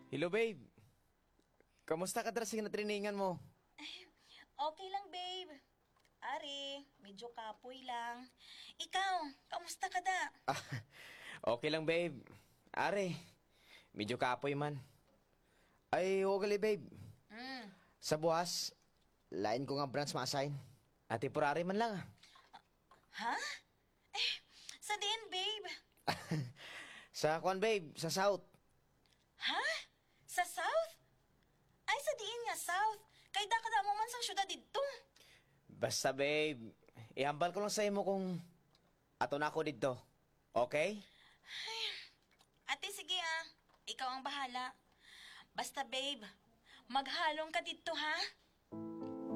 Hello, babe. Kamusta ka dressing na triningan mo? Okay lang, babe. Ari, medyo kapoy lang. Ikaw, kamusta ka da? Ah, okay lang, babe. Are, medyo kapoy man. Ay, huwag babe. Hmm, Sa buwas, lain ko nga branch ma-assign. At temporary man lang. ha? Eh, sa din, babe. Sa kwan, babe, sa South. Ha? Sa South? Ay, sa diin nga South. Kay da kada mo man sang syudad dito. Basta, babe, ihambal ko lang sa imo kung ato na ako dito. Okay? Ate, sige ah. Ikaw ang bahala. Basta, babe, maghalong ka dito, ha?